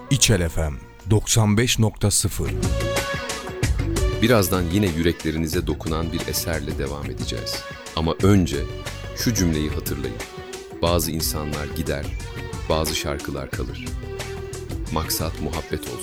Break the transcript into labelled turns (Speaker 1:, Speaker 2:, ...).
Speaker 1: İçel FM 95.0.
Speaker 2: Birazdan yine yüreklerinize dokunan bir eserle devam edeceğiz. Ama önce şu cümleyi hatırlayın. Bazı insanlar gider, bazı şarkılar kalır. Maksat muhabbet olsun.